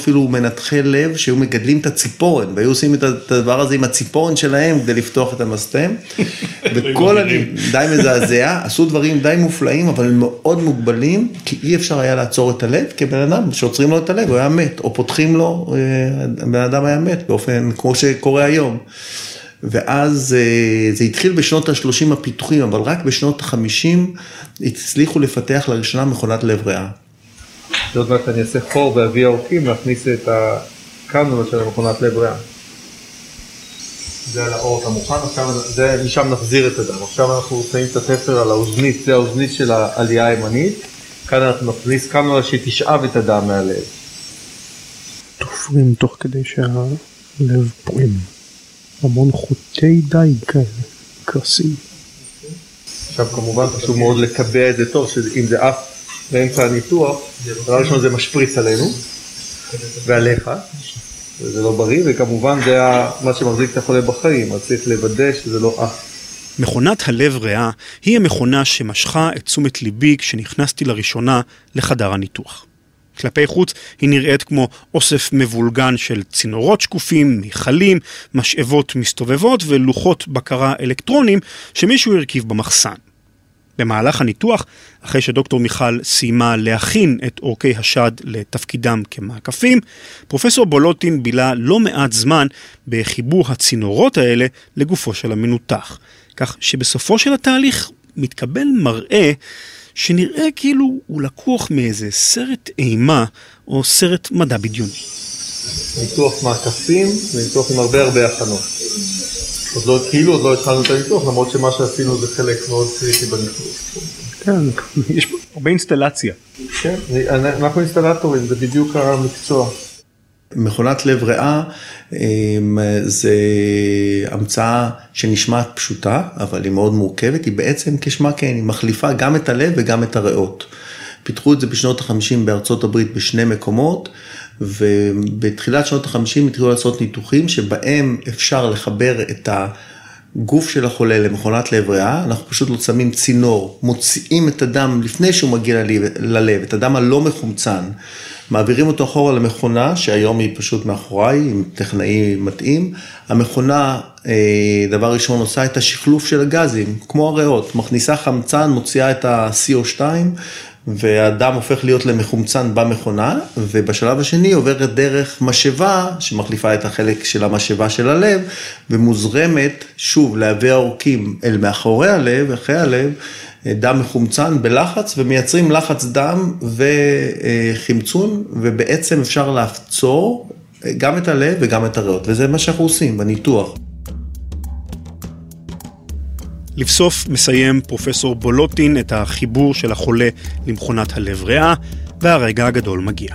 אפילו מנתחי לב שהיו מגדלים את הציפורן, והיו עושים את הדבר הזה עם הציפורן שלהם כדי לפתוח את המסתם, וכל די מזעזע, עשו דברים די מופלאים, אבל מאוד מוגבלים, כי אי אפשר היה לעצור את הלב, כי בן אדם שעוצרים לו את הלב, הוא היה מת, או פותחים לו, בן אדם היה מת, באופן כמו שקורה היום. ואז זה התחיל בשנות ה-30 הפיתוחים, אבל רק בשנות ה-50 הצליחו לפתח לראשונה מכונת לב ריאה. עוד מעט אני אעשה חור ואביא העורקים להכניס את הקנולה של המכונת לב ריאה. זה על האור המוכן, משם נחזיר את הדם. עכשיו אנחנו שמים את התפר על האוזנית, זה האוזנית של העלייה הימנית. כאן אנחנו נכניס קנולה שתשאב את הדם מהלב. תופרים תוך כדי שהלב פועם. המון חוטי דיג כאלה, קרסים. עכשיו כמובן חשוב מאוד לקבע את זה טוב, שאם זה אף באמצע הניתוח, דבר ראשון זה משפריץ עלינו ועליך, וזה לא בריא, וכמובן זה מה שמחזיק את החולה בחיים, אז צריך לוודא שזה לא אף. מכונת הלב ריאה היא המכונה שמשכה את תשומת ליבי כשנכנסתי לראשונה לחדר הניתוח. כלפי חוץ היא נראית כמו אוסף מבולגן של צינורות שקופים, מיכלים, משאבות מסתובבות ולוחות בקרה אלקטרונים שמישהו הרכיב במחסן. במהלך הניתוח, אחרי שדוקטור מיכל סיימה להכין את אורכי השד לתפקידם כמעקפים, פרופסור בולוטין בילה לא מעט זמן בחיבור הצינורות האלה לגופו של המנותח. כך שבסופו של התהליך מתקבל מראה שנראה כאילו הוא לקוח מאיזה סרט אימה או סרט מדע בדיוני. ניתוח מעקפים, ניתוח עם הרבה הכנות. עוד לא התחלנו את הניתוח, למרות שמה שעשינו זה חלק מאוד קריטי בניתוח. כן, יש פה הרבה אינסטלציה. כן, אנחנו אינסטלטורים, זה בדיוק המקצוע. מכונת לב ריאה זה המצאה שנשמעת פשוטה, אבל היא מאוד מורכבת, היא בעצם כשמה כן, היא מחליפה גם את הלב וגם את הריאות. פיתחו את זה בשנות ה-50 בארצות הברית בשני מקומות, ובתחילת שנות ה-50 התחילו לעשות ניתוחים שבהם אפשר לחבר את הגוף של החולה למכונת לב ריאה, אנחנו פשוט לא שמים צינור, מוציאים את הדם לפני שהוא מגיע ללב, את הדם הלא מחומצן, מעבירים אותו אחורה למכונה, שהיום היא פשוט מאחוריי, עם טכנאי מתאים. המכונה, דבר ראשון, עושה את השחלוף של הגזים, כמו הריאות, מכניסה חמצן, מוציאה את ה-CO2, והדם הופך להיות למחומצן במכונה, ובשלב השני עוברת דרך משאבה, שמחליפה את החלק של המשאבה של הלב, ומוזרמת שוב להביא העורקים אל מאחורי הלב, אחרי הלב, דם מחומצן בלחץ, ומייצרים לחץ דם וחמצון, ובעצם אפשר לעצור גם את הלב וגם את הריאות, וזה מה שאנחנו עושים בניתוח. לבסוף מסיים פרופסור בולוטין את החיבור של החולה למכונת הלב ריאה, והרגע הגדול מגיע.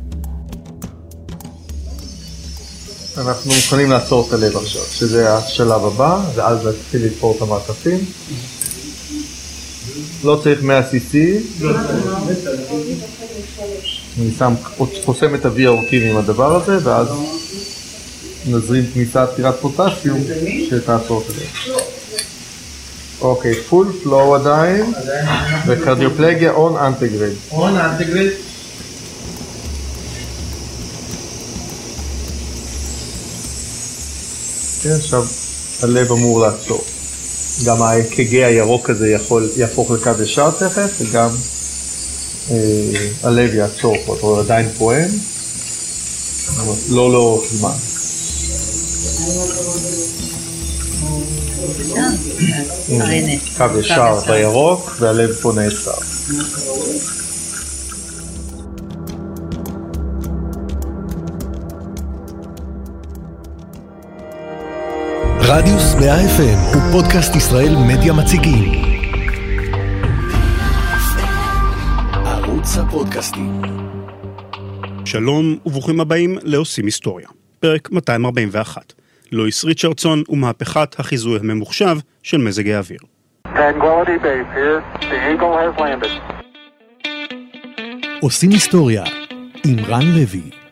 אנחנו מוכנים לעצור את הלב עכשיו, שזה השלב הבא, ואז להתחיל לתפור את המעקפים. לא צריך 100 cc. אני חוסם את אבי העורקים עם הדבר הזה, ואז נזרים כניסת טירת פוטשיום שתעצור את הלב. אוקיי, פול פלואו עדיין, וקרדיופלגיה און אנטגריד. און אנטגריד. כן, עכשיו הלב אמור לעצור. גם ה-EKG הירוק הזה יהפוך לקו ישר תכף, וגם הלב יעצור פה, הוא עדיין פועם, לא לאורך זמן. קו ישר בירוק, והלב פה נעצר. רדיוס 100 FM הוא פודקאסט ישראל מדיה מציגים. ערוץ הפודקאסטים. שלום וברוכים הבאים לעושים היסטוריה. פרק 241. לואיס ריצ'רדסון ומהפכת החיזוי הממוחשב של מזג האוויר. עושים היסטוריה עם רן לוי.